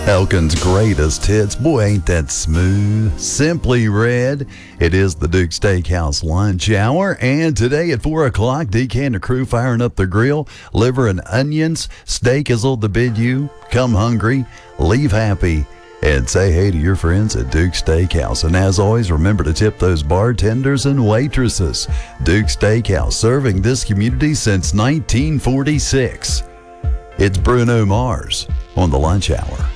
Elkin's greatest hits. Boy, ain't that smooth. Simply Red. It is the Duke Steakhouse lunch hour. And today at 4 o'clock, DK and the crew firing up the grill. Liver and onions. Steak is on the menu. Come hungry. Leave happy. And say hey to your friends at Duke Steakhouse. And as always, remember to tip those bartenders and waitresses. Duke Steakhouse, serving this community since 1946. It's Bruno Mars on the lunch hour.